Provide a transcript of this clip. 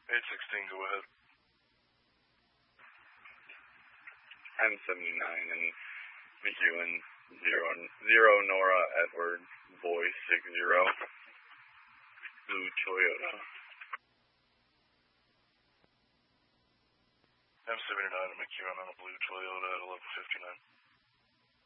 816, go ahead. M79 and McEwen, 0 Nora Edward, Boy 60, Blue Toyota. M79 and McEwen on a blue Toyota at 11:59.